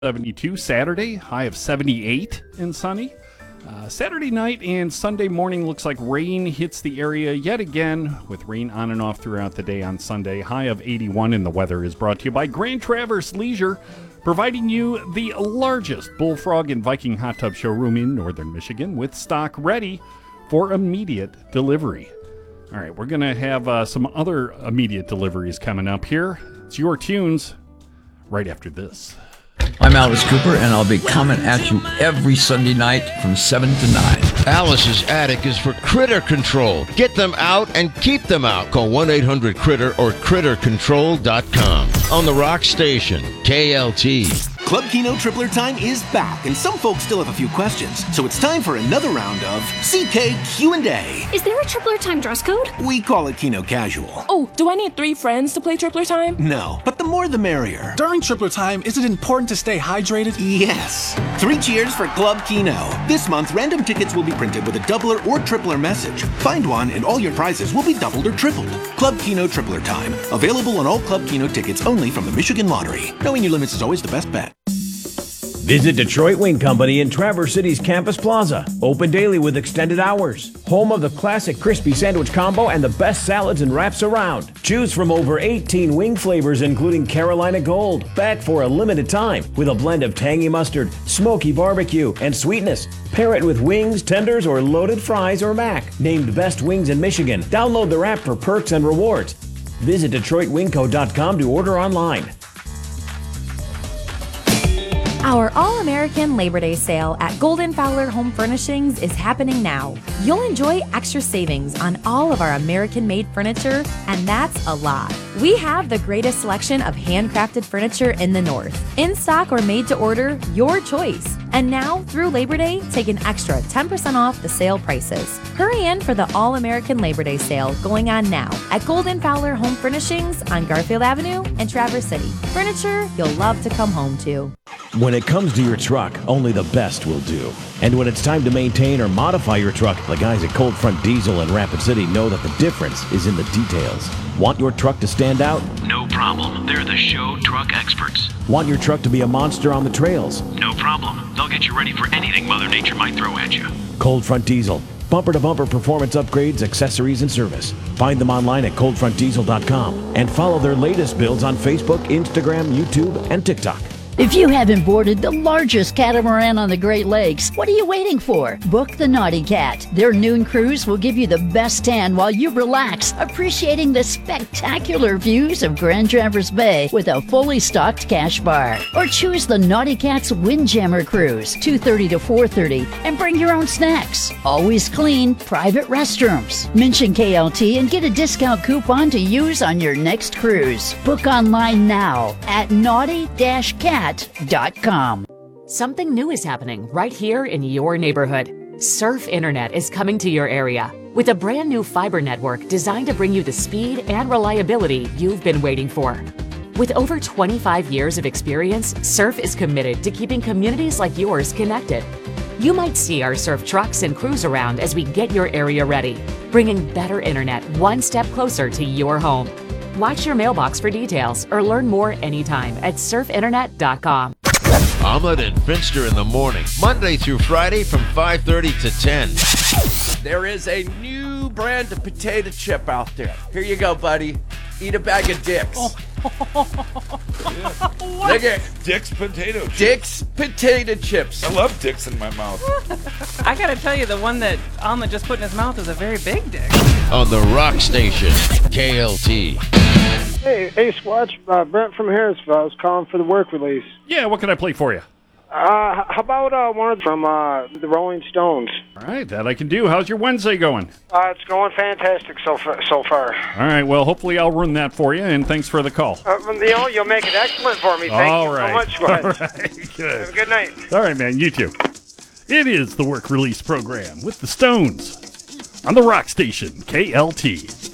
72 Saturday, high of 78 and sunny. Saturday night and Sunday morning looks like rain hits the area yet again, with rain on and off throughout the day on Sunday. High of 81, and the weather is brought to you by Grand Traverse Leisure, providing you the largest Bullfrog and Viking hot tub showroom in northern Michigan, with stock ready for immediate delivery. All right, we're going to have some other immediate deliveries coming up here. It's your tunes right after this. I'm Alice Cooper, and I'll be coming at you every Sunday night from 7 to 9. Alice's Attic is for critter control. Get them out and keep them out. Call 1-800-CRITTER or CritterControl.com. On the Rock Station, KLT. Club Keno Tripler Time is back, and some folks still have a few questions. So it's time for another round of CK Q&A. Is there a Tripler Time dress code? We call it Keno Casual. Oh, do I need 3 friends to play Tripler Time? No, but the more the merrier. During Tripler Time, is it important to stay hydrated? Yes. 3 cheers for Club Keno. This month, random tickets will be printed with a doubler or tripler message. Find one, and all your prizes will be doubled or tripled. Club Keno Tripler Time. Available on all Club Keno tickets only from the Michigan Lottery. Knowing your limits is always the best bet. Visit Detroit Wing Company in Traverse City's Campus Plaza. Open daily with extended hours. Home of the classic crispy sandwich combo and the best salads and wraps around. Choose from over 18 wing flavors, including Carolina Gold, back for a limited time with a blend of tangy mustard, smoky barbecue, and sweetness. Pair it with wings, tenders, or loaded fries or mac. Named Best Wings in Michigan. Download the app for perks and rewards. Visit DetroitWingCo.com to order online. Our All-American Labor Day sale at Golden Fowler Home Furnishings is happening now. You'll enjoy extra savings on all of our American-made furniture, and that's a lot. We have the greatest selection of handcrafted furniture in the North. In stock or made to order, your choice. And now, through Labor Day, take an extra 10% off the sale prices. Hurry in for the All-American Labor Day sale going on now at Golden Fowler Home Furnishings on Garfield Avenue in Traverse City. Furniture you'll love to come home to. When it comes to your truck, only the best will do. And when it's time to maintain or modify your truck, the guys at Cold Front Diesel in Rapid City know that the difference is in the details. Want your truck to stand out? No problem. They're the show truck experts. Want your truck to be a monster on the trails? No problem. They'll get you ready for anything Mother Nature might throw at you. Cold Front Diesel. Bumper-to-bumper performance upgrades, accessories, and service. Find them online at coldfrontdiesel.com and follow their latest builds on Facebook, Instagram, YouTube, and TikTok. If you haven't boarded the largest catamaran on the Great Lakes, what are you waiting for? Book the Naughty Cat. Their noon cruise will give you the best tan while you relax, appreciating the spectacular views of Grand Traverse Bay with a fully stocked cash bar. Or choose the Naughty Cat's Windjammer Cruise, 2:30 to 4:30, and bring your own snacks. Always clean, private restrooms. Mention KLT and get a discount coupon to use on your next cruise. Book online now at naughty-cat.com. Something new is happening right here in your neighborhood. Surf Internet is coming to your area with a brand new fiber network designed to bring you the speed and reliability you've been waiting for. With over 25 years of experience, Surf is committed to keeping communities like yours connected. You might see our Surf trucks and crews around as we get your area ready, bringing better internet one step closer to your home. Watch your mailbox for details or learn more anytime at surfinternet.com. Omelet and Finster in the morning, Monday through Friday from 5:30 to 10. There is a new brand of potato chip out there. Here you go, buddy. Eat a bag of Dick's. Look at Dick's potato chips. Dick's potato chips. I love Dick's in my mouth. I gotta tell you, the one that Alma just put in his mouth is a very big dick. On the Rock Station, KLT. Hey, Squatch. Brent from Harrisville. I was calling for the work release. Yeah, what can I play for you? How about one from the Rolling Stones? All right, that I can do. How's your Wednesday going? It's going fantastic so far. All right, well, hopefully I'll run that for you, and thanks for the call. You'll make it excellent for me. Thank you so much, Squatch. All right, good. Have a good night. All right, man, you too. It is the Work Release Program with the Stones on the Rock Station, KLT.